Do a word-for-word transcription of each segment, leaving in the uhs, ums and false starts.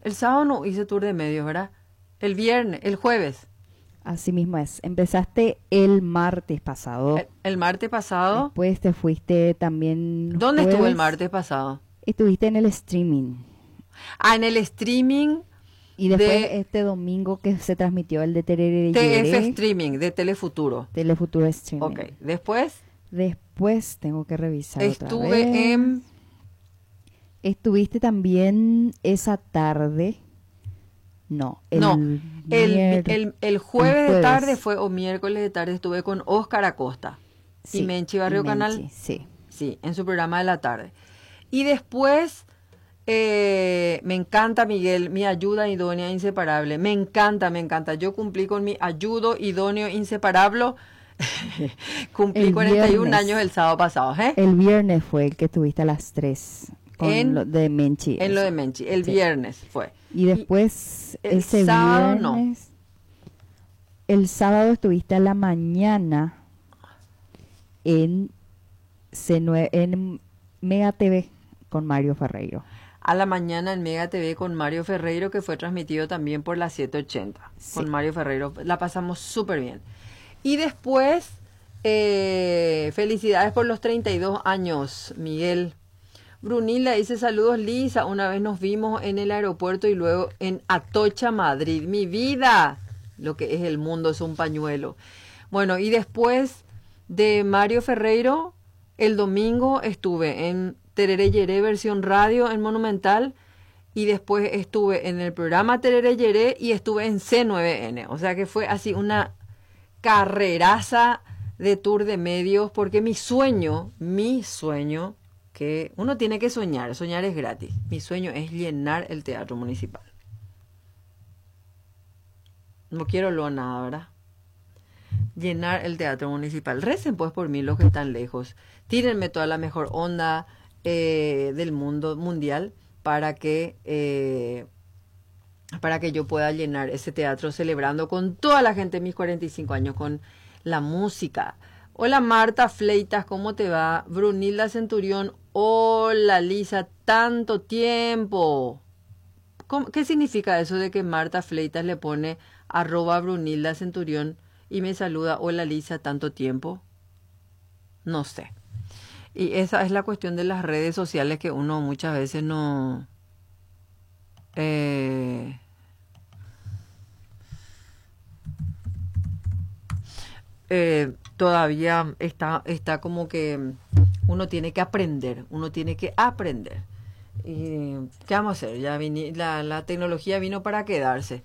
El sábado no hice tour de medios, ¿verdad? El viernes, el jueves. Así mismo es. Empezaste el martes pasado. El, el martes pasado. Después te fuiste también. ¿Dónde jueves. estuve el martes pasado? Estuviste en el streaming. Ah, en el streaming. Y después de este domingo que se transmitió el de Tereré T F Streaming, de Telefuturo. Telefuturo Streaming. Ok, después. Después tengo que revisar Estuve otra vez. en... Estuviste también esa tarde. No, el, no, el, mier... el, el jueves, el jueves de tarde fue, o miércoles de tarde, estuve con Óscar Acosta. Sí, y Menchi Barrio y Menchi, Canal. Sí. Sí, en su programa de la tarde. Y después, eh, me encanta, Miguel, mi ayuda idónea inseparable. Me encanta, me encanta. Yo cumplí con mi ayudo idóneo inseparable. Cumplí El cuarenta y un viernes. años el sábado pasado. ¿eh? El viernes fue el que estuviste a las tres. Con En- lo de Menchi. En eso. lo de Menchi. El Sí. viernes fue. Y después, el ese sábado no. viernes, el sábado estuviste a la mañana en, C nueve, en Mega T V con Mario Ferreiro. A la mañana en Mega T V con Mario Ferreiro, que fue transmitido también por la setecientos ochenta. Sí. Con Mario Ferreiro. La pasamos súper bien. Y después, eh, felicidades por los treinta y dos años, Miguel. Brunilda dice, saludos Lisa, una vez nos vimos en el aeropuerto y luego en Atocha, Madrid. Mi vida, lo que es el mundo es un pañuelo. Bueno, y después de Mario Ferreiro, el domingo estuve en Tereré Yeré versión radio en Monumental y después estuve en el programa Tereré Yeré y estuve en C nueve N. O sea que fue así una carreraza de tour de medios porque mi sueño, mi sueño... que uno tiene que soñar, soñar es gratis. Mi sueño es llenar el teatro municipal. No quiero lo nada, ¿verdad? Llenar el teatro municipal. Recen pues por mí los que están lejos. Tírenme toda la mejor onda eh, del mundo mundial para que eh, para que yo pueda llenar ese teatro celebrando con toda la gente de mis cuarenta y cinco años, con la música. Hola Marta Fleitas, ¿cómo te va? Brunilda Centurión, hola Lisa, tanto tiempo. ¿Cómo, ¿Qué significa eso de que Marta Fleitas le pone arroba Brunilda Centurión y me saluda, hola Lisa, tanto tiempo? No sé. Y esa es la cuestión de las redes sociales que uno muchas veces no... Eh, eh, todavía está, está como que uno tiene que aprender, uno tiene que aprender. Y, ¿qué vamos a hacer? Ya vini, la, la tecnología vino para quedarse.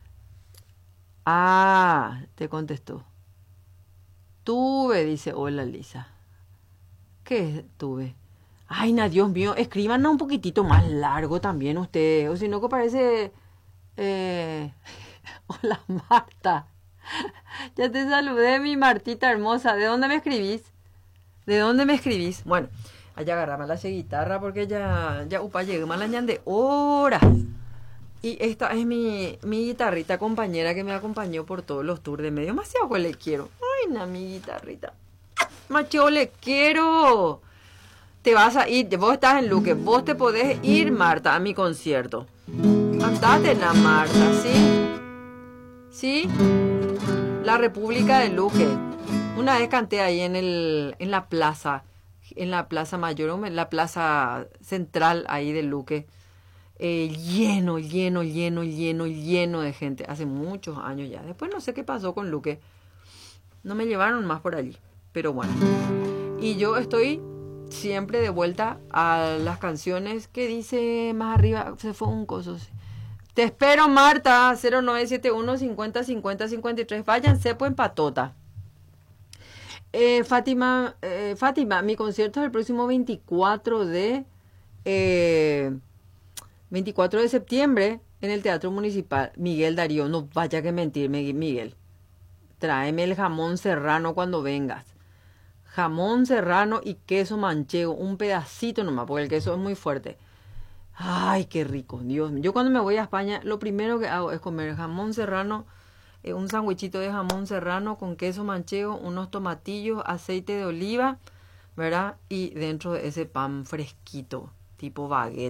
Ah, te contestó. Tuve, dice, hola Lisa. ¿Qué tuve? Ay, na, Dios mío, escriban un poquitito más largo también ustedes, o si no que parece... Eh... Hola Marta. Ya te saludé, mi Martita hermosa. ¿De dónde me escribís? ¿De dónde me escribís? Bueno, allá agarrame la guitarra porque ya, ya upa, llegué más la de horas. Y esta es mi, mi guitarrita compañera que me acompañó por todos los tours de medio. Demasiado que le quiero. Ay, na, mi guitarrita. Macho, le quiero. Te vas a ir, vos estás en Luque, vos te podés ir, Marta, a mi concierto. Andate, na, Marta, ¿sí? ¿Sí? La República de Luque. Una vez canté ahí en el en la plaza, en la plaza mayor, en la plaza central ahí de Luque. Eh, lleno, lleno, lleno, lleno, lleno de gente. Hace muchos años ya. Después no sé qué pasó con Luque. No me llevaron más por allí. Pero bueno. Y yo estoy siempre de vuelta a las canciones que dice más arriba. Se fue un coso. Te espero, Marta, cero nueve siete uno cincuenta cincuenta cincuenta y tres. Váyanse, pues, patota. Eh, Fátima, eh, Fátima, mi concierto es el próximo veinticuatro de, eh, veinticuatro de septiembre en el Teatro Municipal. Miguel Darío, no vaya que mentirme, Miguel. Tráeme el jamón serrano cuando vengas. Jamón serrano y queso manchego, un pedacito nomás, porque el queso es muy fuerte. Ay, qué rico, Dios mío. Yo cuando me voy a España, lo primero que hago es comer jamón serrano, eh, un sándwichito de jamón serrano con queso manchego, unos tomatillos, aceite de oliva, ¿verdad? Y dentro de ese pan fresquito, tipo baguette.